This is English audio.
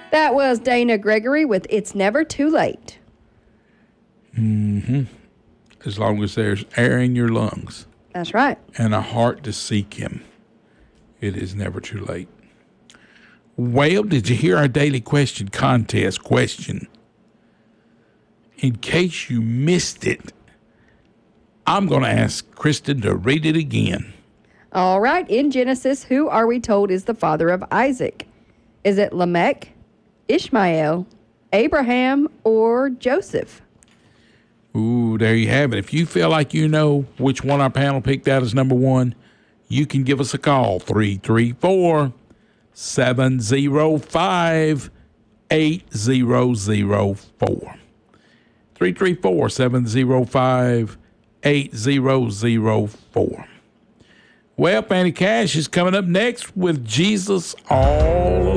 That was Dana Gregory with It's Never Too Late. Mm-hmm. As long as there's air in your lungs. That's right. And a heart to seek him, it is never too late. Well, did you hear our daily question contest question? In case you missed it, I'm going to ask Kristen to read it again. All right. In Genesis, who are we told is the father of Isaac? Is it Lamech, Ishmael, Abraham, or Joseph? Ooh, there you have it. If you feel like you know which one our panel picked out as number one, you can give us a call, 334-705-8004. 334-705-8004. Well, Fanny Cash is coming up next with Jesus All